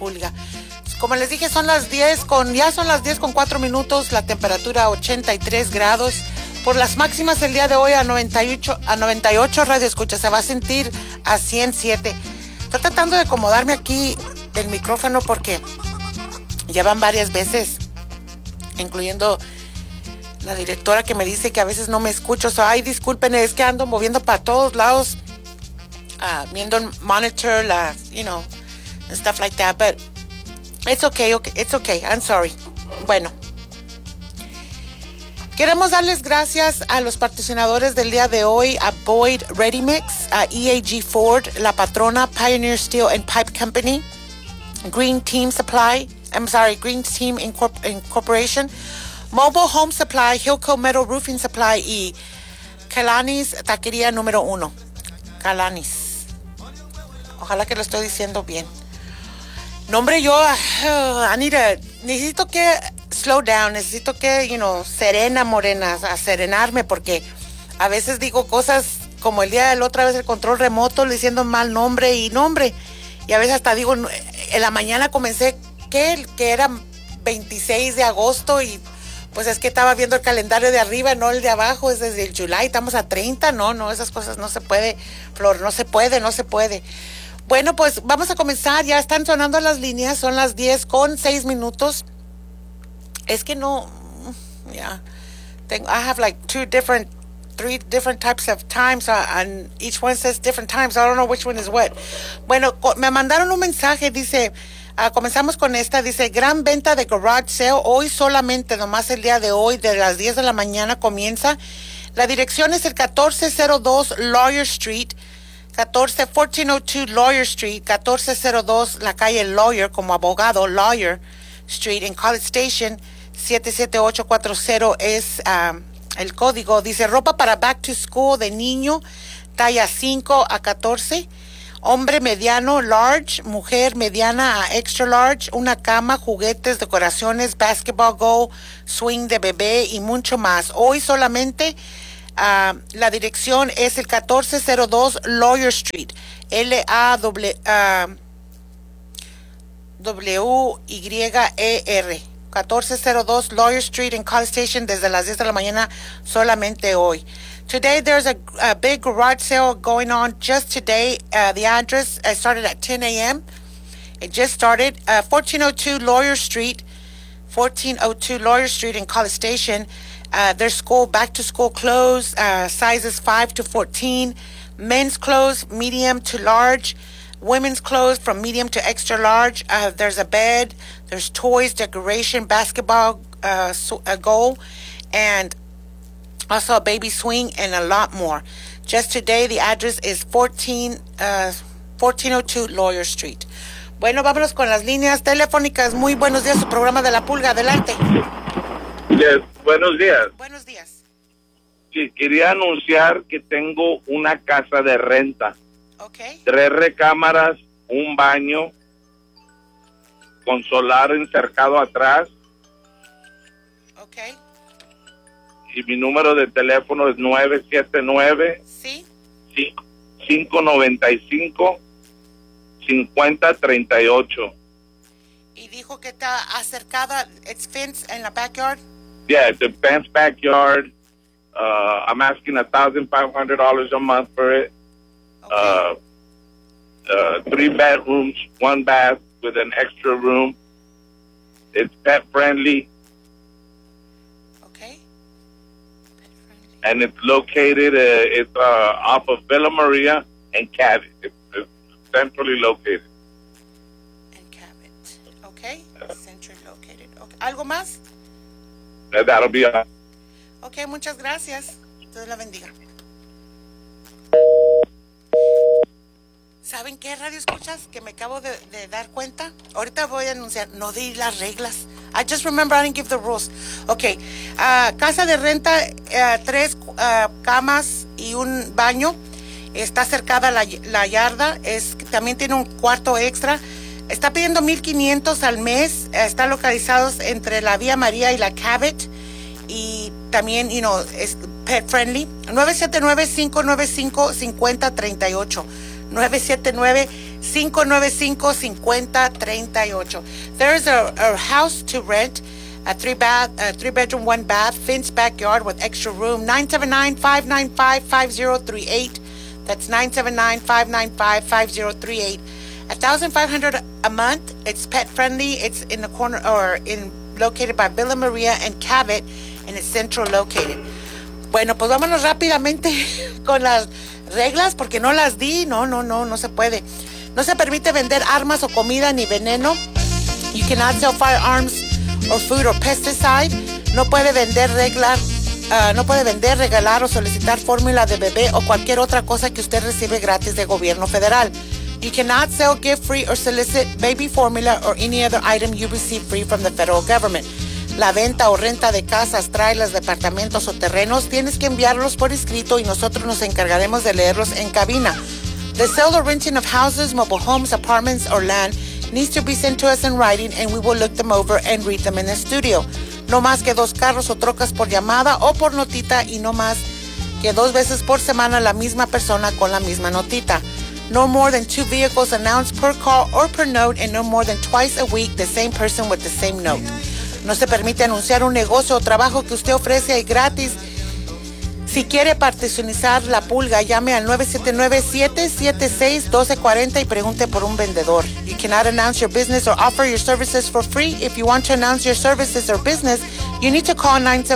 Pulga. Como les dije, son las 10 con 4 minutos, la temperatura 83 grados. Por las máximas el día de hoy a 98 radio escucha, se va a sentir a 107. Estoy tratando de acomodarme aquí el micrófono porque ya van varias veces, incluyendo la directora que me dice que a veces no me escucho. So, ay, disculpen, es que ando moviendo para todos lados, viendo el monitor, and stuff like that, but it's okay, I'm sorry. Bueno, queremos darles gracias a los patrocinadores del día de hoy, a Boyd Ready Mix, a EAG Ford, La Patrona, Pioneer Steel and Pipe Company, Green Team Incorporation, Mobile Home Supply, Hilco Metal Roofing Supply y Kalani's Taquería número 1. Kalani's. Ojalá que lo estoy diciendo bien. Nombre, yo, Anita, necesito que slow down, necesito que, serena, morena, a serenarme, porque a veces digo cosas como el día de la otra vez el control remoto, diciendo mal nombre, y a veces hasta digo, en la mañana comencé que era 26 de agosto y pues es que estaba viendo el calendario de arriba, no el de abajo, es desde el July, estamos a 30, no, esas cosas no se puede, Flor, no se puede. Bueno, pues vamos a comenzar, ya están sonando las líneas, son las 10 con 6 minutos. Es que no, I have like three different types of times, and each one says different times, so I don't know which one is what. Bueno, me mandaron un mensaje, dice, comenzamos con esta, dice, gran venta de garage sale, hoy solamente, nomás el día de hoy, de las 10 de la mañana comienza. La dirección es el 1402 Lawyer Street, 1402 Lawyer Street, 1402 la calle Lawyer, como abogado, Lawyer Street, en College Station, 77840 es el código. Dice, ropa para back to school de niño, talla 5 a 14, hombre mediano, large, mujer mediana a extra large, una cama, juguetes, decoraciones, basketball goal, swing de bebé y mucho más. Hoy solamente la dirección es el 1402 Lawyer Street, LAWYER, 1402 Lawyer Street in College Station, desde las 10 de la mañana solamente hoy. Today there's a big garage sale going on just today. The address started at 10 a.m. It just started. 1402 Lawyer Street in College Station. There's back to school clothes, sizes 5 to 14, men's clothes, medium to large, women's clothes from medium to extra large. There's a bed, there's toys, decoration, basketball goal, and also a baby swing and a lot more. Just today, the address is 1402 Lawyer Street. Bueno, vámonos con las líneas telefónicas. Muy buenos días, su programa de La Pulga. Adelante. Yes, buenos días. Buenos días. Sí, quería anunciar que tengo una casa de renta. Okay. 3 recámaras, un baño, con solar encercado atrás. Okay. Y mi número de teléfono es 979 ¿Sí? 595 5038. Y dijo que está acercada, it's fenced en la backyard. Yeah, it's a fenced backyard. I'm asking $1,500 a month for it. Okay. 3 bedrooms, 1 bath with an extra room. It's pet friendly. Okay. Pet friendly. And it's located, off of Villa Maria and Cabot. It's centrally located. And Cabot. Okay. Centrally located. Okay. ¿Algo más? That'll be all. Okay, muchas gracias. Dios la bendiga. ¿Saben qué, radio escuchas? Que me acabo de dar cuenta. Ahorita voy a anunciar, no di las reglas. I just remember I didn't give the rules. Okay, casa de renta, 3 camas y un baño. Está cercada la yarda. También tiene un cuarto extra. Está pidiendo $1,500 al mes. Está localizados entre la Vía María y la Cabot. Y también, es pet friendly. 979-595-5038. 595-5038. There is a house to rent, a three bedroom, one bath, fenced backyard with extra room. 979-595-5038. That's 979-595-5038. $1,500 a month. It's pet friendly. It's in the corner located by Villa Maria and Cabot, and it's central located. Bueno, pues vámonos rápidamente con las reglas porque no las di. No se puede. No se permite vender armas o comida ni veneno. You cannot sell firearms or food or pesticide. No puede vender, regalar o solicitar fórmula de bebé o cualquier otra cosa que usted recibe gratis del gobierno federal. You cannot sell, give free, or solicit baby formula or any other item you receive free from the federal government. La venta o renta de casas, trailers, departamentos o terrenos, tienes que enviarlos por escrito y nosotros nos encargaremos de leerlos en cabina. The sale or renting of houses, mobile homes, apartments, or land needs to be sent to us in writing and we will look them over and read them in the studio. No más que 2 carros o trocas por llamada o por notita y no más que 2 veces por semana la misma persona con la misma notita. No more than 2 vehicles announced per call or per note and no more than twice a week the same person with the same note. No se permite anunciar un negocio o trabajo que usted ofrece ahí gratis. Si quiere patrocinar La Pulga, llame al 979-776-1240 y pregunte por un vendedor. You cannot announce your business or offer your services for free. If you want to announce your services or business, you need to call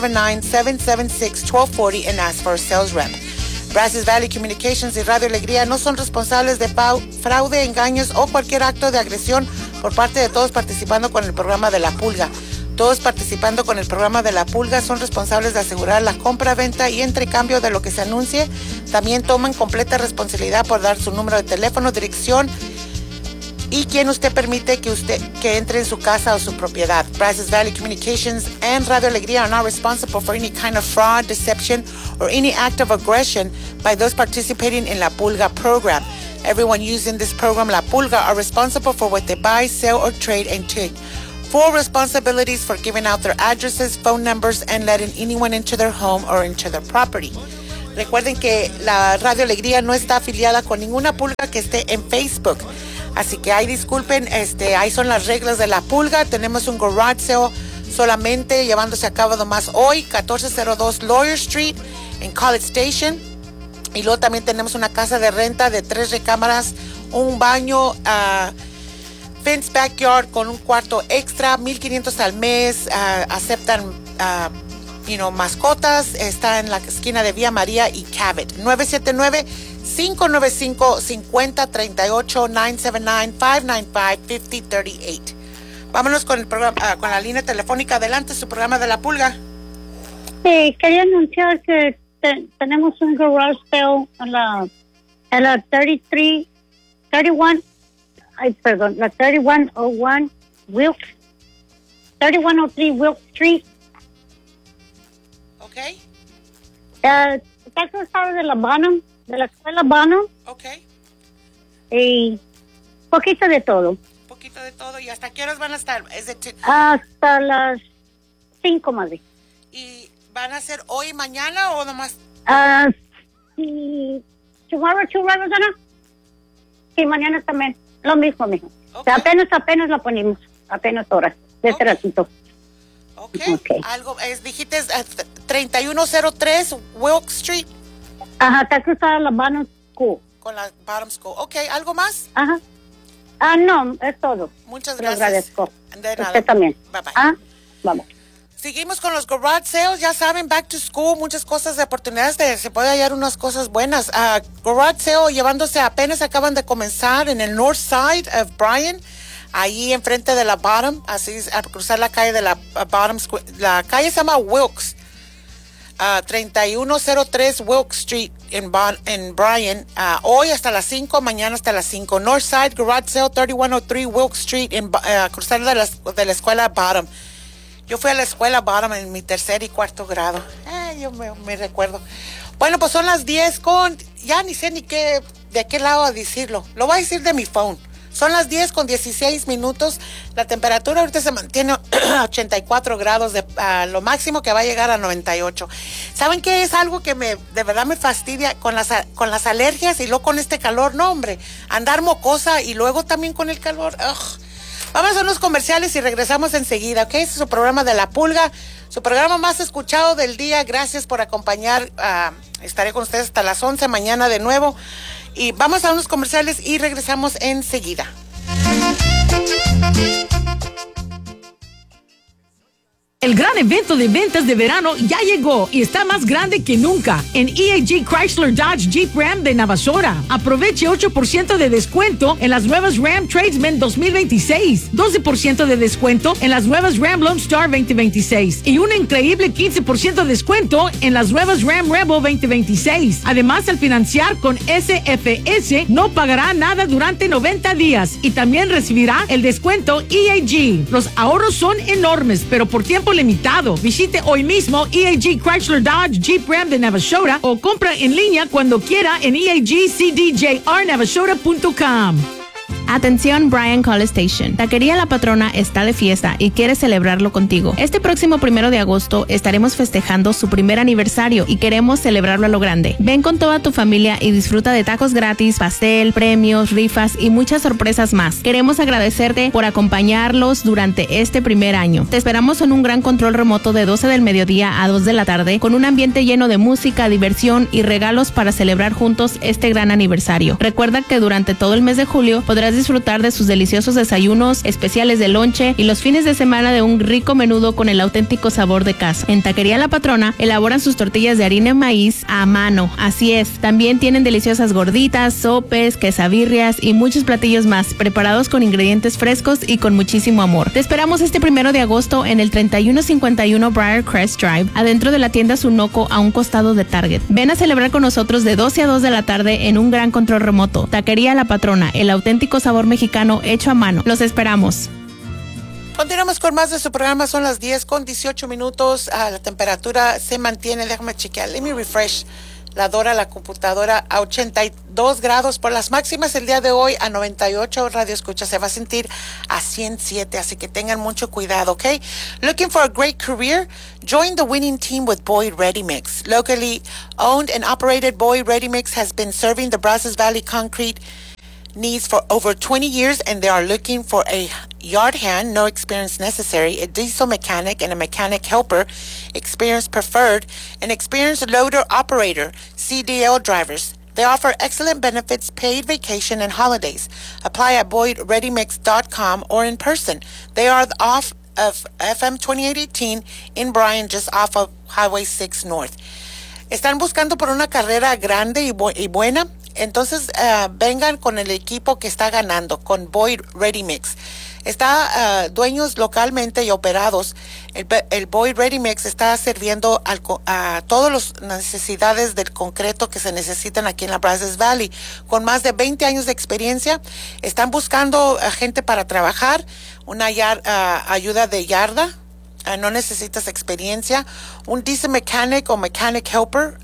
979-776-1240 and ask for a sales rep. Brazos Valley Communications y Radio Alegría no son responsables de fraude, engaños o cualquier acto de agresión por parte de todos participando con el programa de La Pulga. Todos participando con el programa de La Pulga son responsables de asegurar la compra, venta y entrecambio de lo que se anuncie. También toman completa responsabilidad por dar su número de teléfono, dirección y quién usted permite que entre en su casa o su propiedad. Brazos Valley Communications and Radio Alegría are not responsible for any kind of fraud, deception, or any act of aggression by those participating in La Pulga program. Everyone using this program, La Pulga, are responsible for what they buy, sell, or trade and take. Full responsibilities for giving out their addresses, phone numbers, and letting anyone into their home or into their property. Recuerden que la Radio Alegría no está afiliada con ninguna pulga que esté en Facebook. Así que ahí disculpen, ahí son las reglas de La Pulga. Tenemos un garage sale solamente llevándose a cabo nomás hoy, 1402 Lawyer Street en College Station. Y luego también tenemos una casa de renta de 3 recámaras, un baño, fenced backyard con un cuarto extra, $1,500 al mes. Aceptan, mascotas. Está en la esquina de Villa María y Cabot. 979-595-5038, 979-595-5038. Vámonos con el programa, con la línea telefónica. Adelante, su programa de La Pulga. Sí, quería anunciar que tenemos un garage sale en la 3101 Wilkes, 3103 Wilkes Street. Ok. Está cruzado de la Bonham, de la escuela Bonham. Ok. Y poquito de todo. Poquito de todo. ¿Y hasta qué horas van a estar? Hasta las 5, madre. ¿Y van a ser hoy y mañana o nomás? Tomorrow, Rosana. Sí, mañana también. Lo mismo, mijo. Okay. Apenas la ponemos. Apenas horas. De este ratito. Okay. Algo, dijiste 3103 Wilkes Street. Ajá, está cruzada la Bottom School. Con la Bottom School. Ok, ¿algo más? Ajá. No, es todo. Muchas gracias. Lo agradezco. De nada. Usted también. Bye bye. Vamos. Seguimos con los garage sales, ya saben, back to school, muchas cosas de oportunidades, se puede hallar unas cosas buenas. Garage sale llevándose, apenas acaban de comenzar en el north side of Bryan, ahí enfrente de la Bottom, así a cruzar la calle de la Bottom School. La calle se llama Wilkes, 3103 Wilkes Street en Bryan, hoy hasta las 5, mañana hasta las 5. North side garage sale, 3103 Wilkes Street, cruzar de la escuela Bottom. Yo fui a la escuela Bottom en mi 3er y 4º grado. Yo me recuerdo. Bueno, pues son las 10 ya ni sé de qué lado decirlo. Lo voy a decir de mi phone. Son las 10:16. La temperatura ahorita se mantiene a 84 grados, lo máximo que va a llegar a 98. ¿Saben qué es algo que de verdad me fastidia con las alergias y luego con este calor? No, hombre, andar mocosa y luego también con el calor. Ugh. Vamos a unos comerciales y regresamos enseguida, ¿ok? Este es su programa de La Pulga, su programa más escuchado del día. Gracias por acompañar. Estaré con ustedes hasta las 11 mañana de nuevo. Y vamos a unos comerciales y regresamos enseguida. El gran evento de ventas de verano ya llegó y está más grande que nunca en EAG Chrysler Dodge Jeep Ram de Navasota. Aproveche 8% de descuento en las nuevas Ram Tradesman 2026, 12% de descuento en las nuevas Ram Lone Star 2026 y un increíble 15% de descuento en las nuevas Ram Rebel 2026. Además, al financiar con SFS, no pagará nada durante 90 días y también recibirá el descuento EAG. Los ahorros son enormes, pero por tiempo limitado. Visite hoy mismo EAG Chrysler Dodge Jeep Ram de Navasota o compra en línea cuando quiera en EAGCDJRNavasota.com. Atención Bryan College Station. Taquería La Patrona está de fiesta y quiere celebrarlo contigo. Este próximo 1 de agosto estaremos festejando su primer aniversario y queremos celebrarlo a lo grande. Ven con toda tu familia y disfruta de tacos gratis, pastel, premios, rifas y muchas sorpresas más. Queremos agradecerte por acompañarlos durante este primer año. Te esperamos en un gran control remoto de 12 del mediodía a 2 de la tarde con un ambiente lleno de música, diversión y regalos para celebrar juntos este gran aniversario. Recuerda que durante todo el mes de julio podrás disfrutar de sus deliciosos desayunos, especiales de lonche y los fines de semana de un rico menudo con el auténtico sabor de casa. En Taquería La Patrona elaboran sus tortillas de harina de maíz a mano. Así es, también tienen deliciosas gorditas, sopes, quesabirrias y muchos platillos más, preparados con ingredientes frescos y con muchísimo amor. Te esperamos este 1 de agosto en el 3151 Briarcrest Drive, adentro de la tienda Sunoco a un costado de Target. Ven a celebrar con nosotros de 12 a 2 de la tarde en un gran control remoto. Taquería La Patrona, el auténtico sabor mexicano hecho a mano. Los esperamos. Continuamos con más de su programa. Son las 10:18. La temperatura se mantiene. Déjame chequear. Let me refresh. La computadora a 82 grados por las máximas el día de hoy, a 98 radio escucha, se va a sentir a 107, así que tengan mucho cuidado, ¿ok? Looking for a great career? Join the winning team with Boyd Ready Mix. Locally owned and operated, Boyd Ready Mix has been serving the Brazos Valley concrete needs for over 20 years, and they are looking for a yard hand, no experience necessary, a diesel mechanic and a mechanic helper, experience preferred, an experienced loader operator, CDL drivers. They offer excellent benefits, paid vacation, and holidays. Apply at BoydReadyMix.com or in person. They are off of FM 2818 in Bryan, just off of Highway 6 North. Están buscando por una carrera grande y buena. Entonces, vengan con el equipo que está ganando, con Boyd Ready Mix. Está dueños localmente y operados. El Boyd Ready Mix está sirviendo a todas las necesidades del concreto que se necesitan aquí en la Brazos Valley. Con más de 20 años de experiencia, están buscando gente para trabajar, una ayuda de yarda. No necesitas experiencia. Un diesel mechanic o mechanic helper.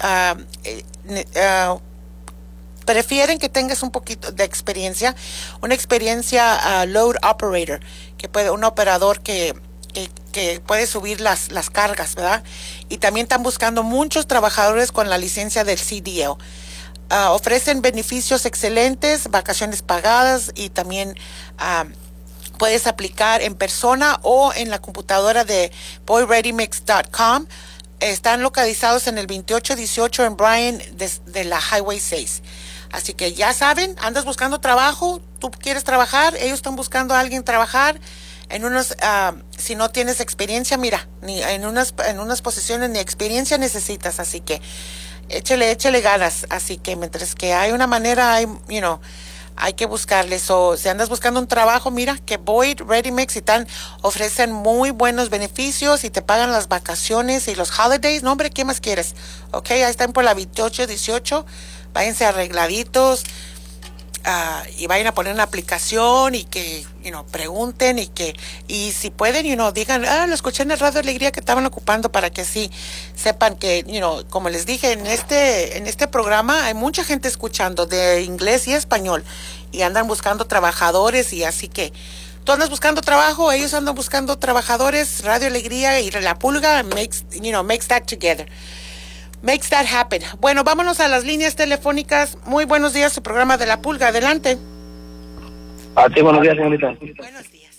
Prefieren que tengas un poquito de experiencia, una experiencia load operator, un operador que puede subir las cargas, ¿verdad? Y también están buscando muchos trabajadores con la licencia del CDL. Ofrecen beneficios excelentes, vacaciones pagadas y también puedes aplicar en persona o en la computadora de boyreadymix.com. Están localizados en el 2818 en Bryan de la Highway 6. Así que ya saben, andas buscando trabajo, tú quieres trabajar, ellos están buscando a alguien trabajar en si no tienes experiencia, mira, ni en unas posiciones ni experiencia necesitas, así que échale ganas. Así que mientras que hay una manera, hay que buscarles. O si andas buscando un trabajo, mira que Boyd Ready Mix ofrecen muy buenos beneficios y te pagan las vacaciones y los holidays. No, hombre, ¿qué más quieres? Ok, ahí están por la 2818. Váyanse arregladitos. y vayan a poner una aplicación y que, pregunten y si pueden, digan, lo escuché en el Radio Alegría que estaban ocupando, para que así sepan que, como les dije, en este programa hay mucha gente escuchando de inglés y español y andan buscando trabajadores, y así que tú andas buscando trabajo, ellos andan buscando trabajadores. Radio Alegría y La Pulga makes that together. Makes that happen. Bueno, vámonos a las líneas telefónicas. Muy buenos días, su programa de La Pulga. Adelante. Sí, buenos días, señorita. Buenos días.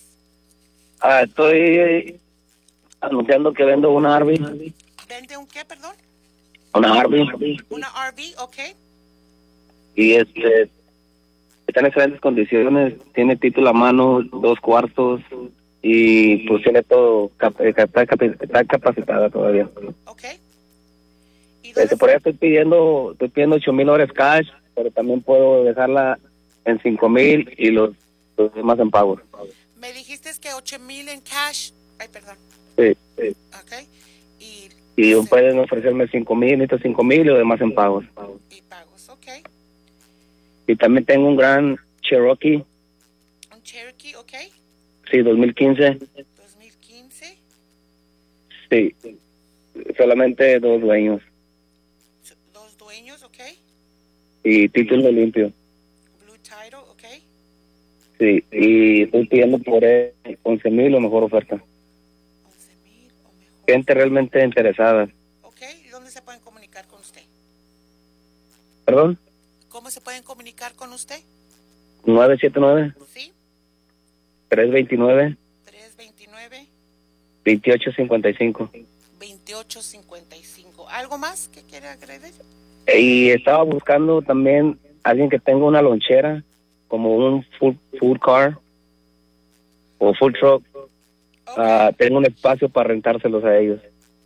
Estoy anunciando que vendo una RV. ¿Vende un qué, perdón? Una RV. Una RV, ok. Y está en excelentes condiciones. Tiene título a mano, 2 cuartos. Y pues tiene todo, está capacitada todavía. Ok. Por ahí estoy pidiendo $8,000 cash, pero también puedo dejarla en $5,000 y los demás en pagos. Me dijiste que $8,000 en cash. Ay, perdón. Sí. Ok. Y pueden ofrecerme $5,000, necesito $5,000 y los demás en pagos. Y pagos, ok. Y también tengo un gran Cherokee. Un Cherokee, ok. Sí, 2015. 2015. Sí. Solamente 2 dueños. 2 dueños, ok. Y título limpio. Blue title, ok. Sí, y estoy pidiendo por él 11,000 o mejor oferta. 11,000 o mejor. Gente realmente interesada. Ok, ¿y dónde se pueden comunicar con usted? ¿Perdón? ¿Cómo se pueden comunicar con usted? 979. Sí. 329. 329. 2855. 2855. ¿Algo más que quiere agregar? Y estaba buscando también alguien que tenga una lonchera, como un food car o food truck. Okay. Tengo un espacio para rentárselos a ellos.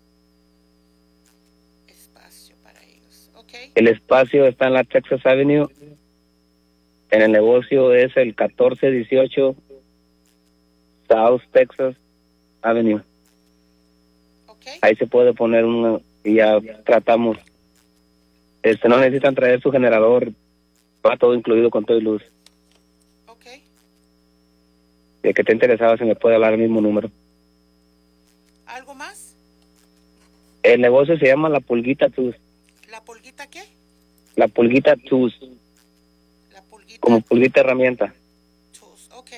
Espacio para ellos, okay. El espacio está en la Texas Avenue. En el negocio es el 1418 South Texas Avenue. Okay. Ahí se puede poner y ya tratamos. No necesitan traer su generador, va todo incluido con todo y luz. Okay. Si el que esté interesado se me puede hablar al mismo número. ¿Algo más? El negocio se llama La Pulguita Tools. ¿La Pulguita qué? La Pulguita Tools. La Pulguita. Como pulguita herramienta. Tools, ok.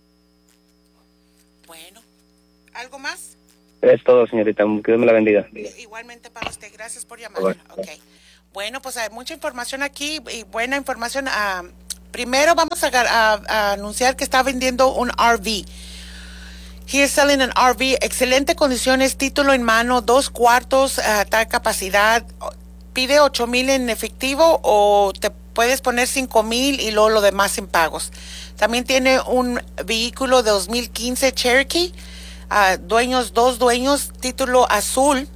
Bueno, ¿algo más? Es todo, señorita. Que Dios me la bendiga. Igualmente para usted. Gracias por llamar. Okay. Bueno, pues hay mucha información aquí y buena información. Primero vamos a anunciar que está vendiendo un RV. He is selling an RV. Excelente condiciones, título en mano, 2 cuartos, tal capacidad. Pide 8,000 en efectivo o te puedes poner 5,000 y luego lo demás en pagos. También tiene un vehículo de 2015 Cherokee. 2 dueños, título azul,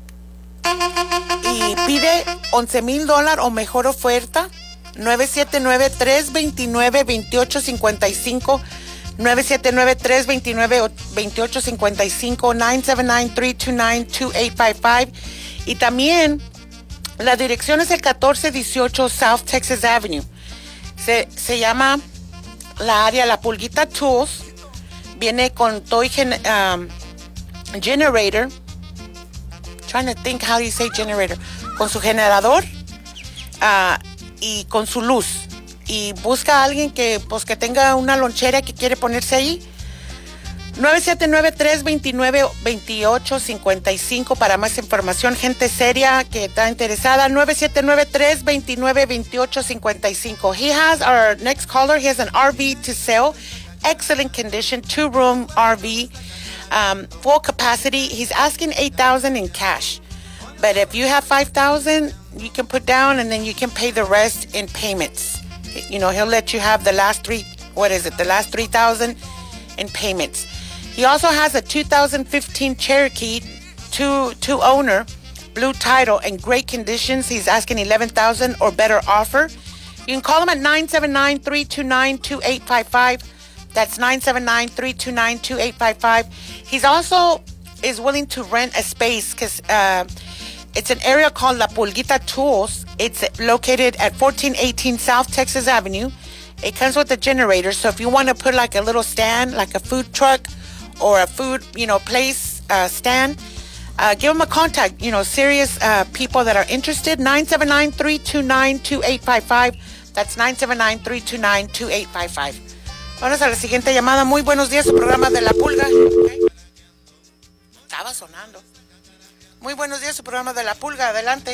y pide $11,000 o mejor oferta. 979-329-2855, 979-329-2855, 979-329-2855. Y también la dirección es el 1418 South Texas Avenue. Se llama la área La Pulguita Tools. Viene con toy generator. Trying to think how you say generator. Con su generador y con su luz. Y busca a alguien que tenga una lonchera que quiere ponerse ahí. 979-329-2855 para más información. Gente seria que está interesada. 979-329-2855. He has our next caller. He has an RV to sell. Excellent condition, 2-room RV, full capacity. He's asking $8,000 in cash, but if you have $5,000, you can put down and then you can pay the rest in payments. He'll let you have the last $3,000 in payments. He also has a 2015 Cherokee, two owner, blue title, in great conditions. He's asking $11,000 or better offer. You can call him at 979-329-2855. That's 979-329-2855. He's also is willing to rent a space because it's an area called La Pulguita Tools. It's located at 1418 South Texas Avenue. It comes with a generator, so if you want to put like a little stand, like a food truck or a food, place stand, give them a contact. Serious people that are interested. 979-329-2855. That's 979-329-2855. Vamos a la siguiente llamada. Muy buenos días, su programa de La Pulga. Okay. Estaba sonando. Muy buenos días, su programa de La Pulga. Adelante.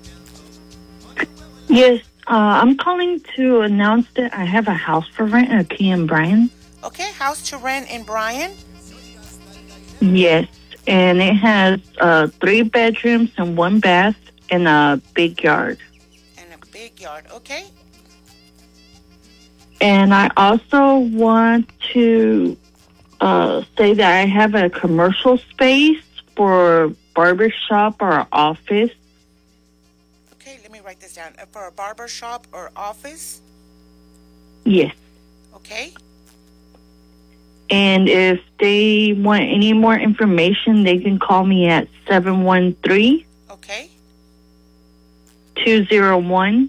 Yes, I'm calling to announce that I have a house for rent aquí in Bryan. Okay, house to rent in Bryan. Yes, and it has 3 bedrooms and 1 bath and a big yard. And a big yard, okay. And I also want to say that I have a commercial space for barbershop or office. Okay, let me write this down. For a barber shop or office? Yes. Okay. And if they want any more information, they can call me at 713 Okay. 201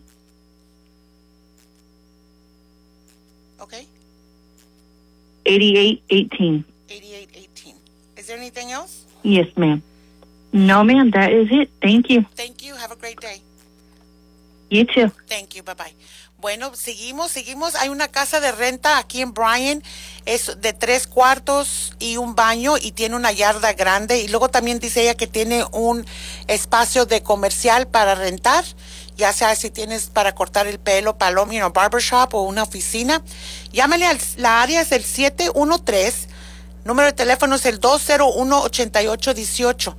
Okay. 8818. 8818. Is there anything else? Yes, ma'am. No, ma'am, that is it. Thank you. Thank you. Have a great day. You too. Thank you. Bye-bye. Bueno, seguimos. Hay una casa de renta aquí en Bryan. Es de 3 cuartos y un baño y tiene una yarda grande. Y luego también dice ella que tiene un espacio de comercial para rentar. Ya sea si tienes para cortar el pelo, barbershop o una oficina. Llámale la área es el 713. Número de teléfono es el 201-8818.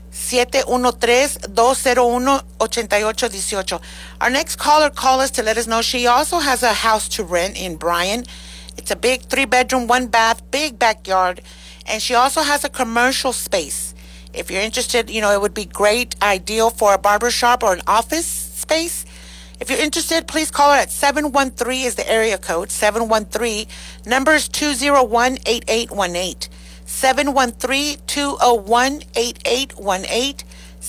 713-201-8818. Our next caller called us to let us know she also has a house to rent in Bryan. It's a big 3-bedroom, 1-bath, big backyard. And she also has a commercial space. If you're interested, it would be great, ideal for a barbershop or an office space. If you're interested, please call her at 713 is the area code. 713, number is 201-8818. 713-201-8818.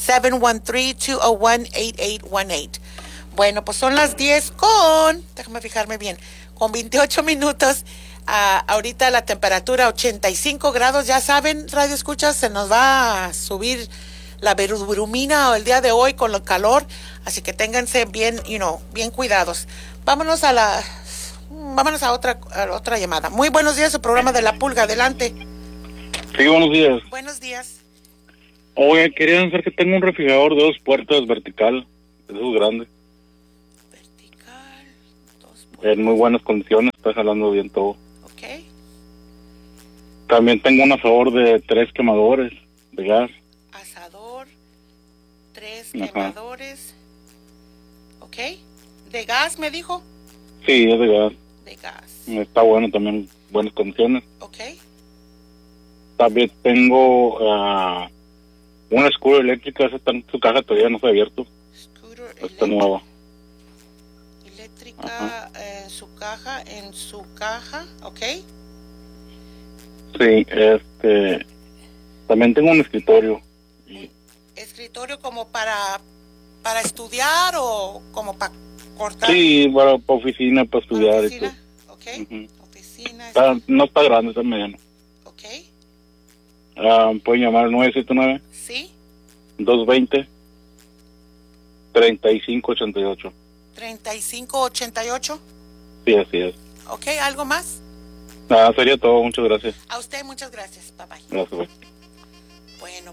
713-201-8818. Bueno, pues son las 10 déjame fijarme bien, con 28 minutos. Ahorita la temperatura 85 grados. Ya saben, radio escuchas, se nos va a subir la brumina el día de hoy con el calor. Así que ténganse bien, bien cuidados. Vámonos a otra llamada. Muy buenos días, su programa de La Pulga. Adelante. Sí, buenos días. Buenos días. Oye, quería decir que tengo un refrigerador de 2 puertas vertical, de esos grandes. Vertical, 2 puertas. En muy buenas condiciones, está jalando bien todo. Ok. También tengo un asador de 3 quemadores de gas. Asador, 3 quemadores. Ok. ¿De gas me dijo? Sí, es de gas. De gas. Está bueno también, buenas condiciones. Ok. También tengo una scooter eléctrica, esa está en su caja, todavía no se ha abierto. Scooter está nueva. Eléctrica en su caja, ok. Sí, también tengo un escritorio. ¿Escritorio como para estudiar o como para cortar? Sí, para oficina, para estudiar. Oficina, ok. Oficina. No está grande, está mediano. Ok. Pueden llamar al 979. Sí. 220-3588. 3588. Sí, así es. Ok, ¿algo más? Nada, sería todo. Muchas gracias. A usted, muchas gracias. Bye bye. Gracias. Bye. Bueno.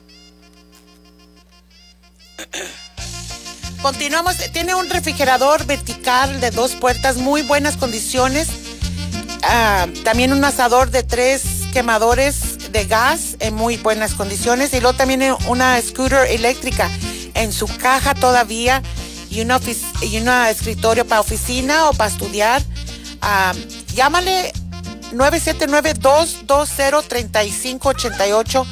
Continuamos. Tiene un refrigerador vertical de 2 puertas, muy buenas condiciones. También un asador de 3 quemadores de gas en muy buenas condiciones. Y luego también una scooter eléctrica en su caja todavía. Y una escritorio para oficina o para estudiar. Llámale 979-220-3588.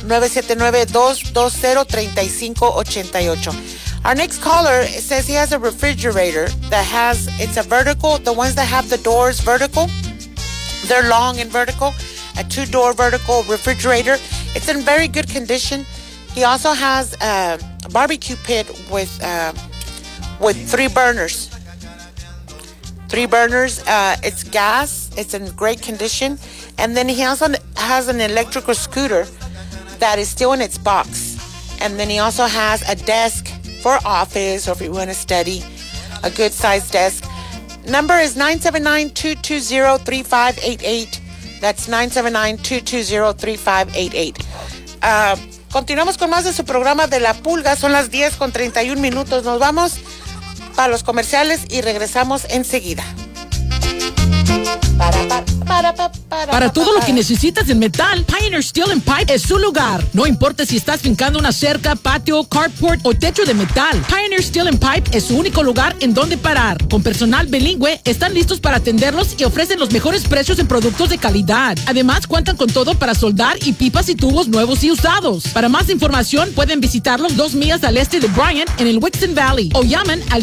979-220-3588. Our next caller says he has a refrigerator that it's a vertical. The ones that have the doors vertical, they're long and vertical. A 2-door vertical refrigerator. It's in very good condition. He also has a barbecue pit with 3 burners. 3 burners. It's gas. It's in great condition. And then he also has an electrical scooter that is still in its box. And then he also has a desk for office or if you want to study, a good sized desk. Number is 979-220-3588. That's 979-220-3588. Continuamos con más de su programa de La Pulga. Son las 10:31. Nos vamos para los comerciales y regresamos enseguida. Para todo lo que necesitas en metal, Pioneer Steel and Pipe es su lugar. No importa si estás fincando una cerca, patio, carport o techo de metal, Pioneer Steel and Pipe es su único lugar en donde parar. Con personal bilingüe, están listos para atenderlos y ofrecen los mejores precios en productos de calidad. Además, cuentan con todo para soldar y pipas y tubos nuevos y usados. Para más información, pueden visitarlos 2 millas al este de Bryant, en el Wixon Valley, o llamen al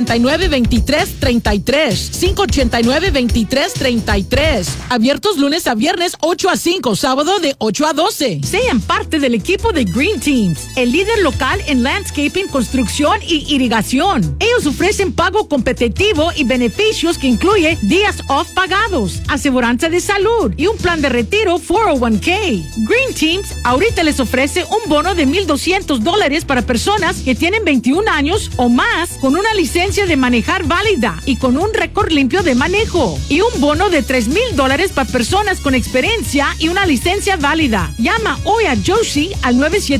589-2333. 589-2333. Abiertos lunes a viernes 8 a 5, sábado de 8 a 12. Sean parte del equipo de Green Teams, el líder local en landscaping, construcción y irrigación. Ellos ofrecen pago competitivo y beneficios que incluye días off pagados, aseguranza de salud y un plan de retiro 401k. Green Teams ahorita les ofrece un bono de $1,200 para personas que tienen 21 años o más con una licencia de manejar válida y con un récord limpio de manejo, y un bono de $3,000 para personas con experiencia y una licencia válida. Llama hoy a Joshi al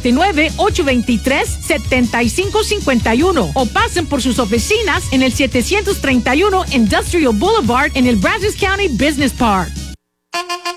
979-823-7551 o pasen por sus oficinas en el 731 Industrial Boulevard en el Brazos County Business Park.